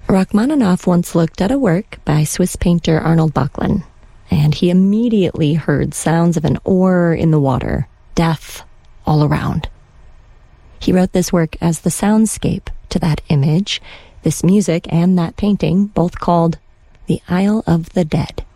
Rachmaninoff once looked at a work by Swiss painter Arnold Böcklin, and he immediately heard sounds of an oar in the water, death all around. He wrote this work as the soundscape to that image, this music and that painting, both called The Isle of the Dead.